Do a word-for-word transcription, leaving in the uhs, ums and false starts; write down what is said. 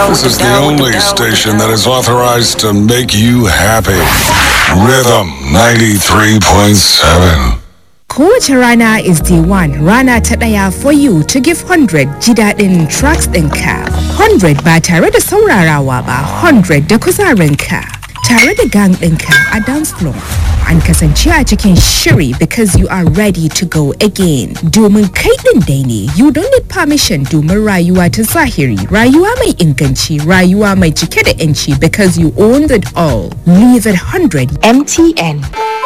This is the only station that is authorized to make you happy. Rhythm ninety-three point seven. Kowace rana is day one, rana ta ɗaya for you to give one hundred ji daɗin tracks ɗinka. one hundred ba tare da saurarawa ba, one hundred da kuzarinka. Tare da gang ɗinka a dance floor. An kasance a cikin shiri because you are ready to go again. Domin kai ɗin dai ne, you don't need permission domin rayuwa ta zahiri, rayuwa mai inganci, rayuwa mai cike da 'yanci because you owned it all. Leave it one hundred. M T N.